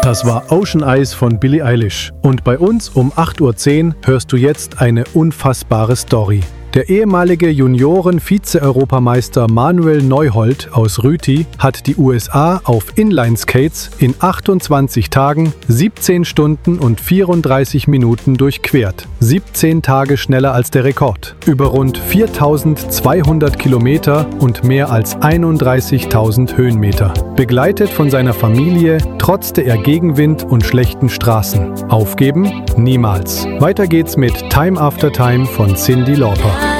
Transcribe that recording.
Das war Ocean Eyes von Billie Eilish. Und bei uns um 8:10 Uhr hörst du jetzt eine unfassbare Story. Der ehemalige Junioren-Vize-Europameister Manuel Neuhold aus Rüti hat die USA auf Inline-Skates in 28 Tagen, 17 Stunden und 34 Minuten durchquert. 17 Tage schneller als der Rekord. Über rund 4.200 Kilometer und mehr als 31.000 Höhenmeter. Begleitet von seiner Familie trotzte er Gegenwind und schlechten Straßen. Aufgeben? Niemals. Weiter geht's mit Time After Time von Cyndi Lauper.